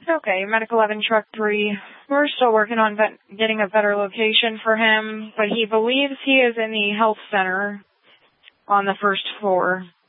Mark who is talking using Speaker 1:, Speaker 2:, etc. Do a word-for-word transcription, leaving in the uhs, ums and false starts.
Speaker 1: Okay, Medic eleven, Truck three. We're still working on vet- getting a better location for him, but he believes he is in the health center on the first floor.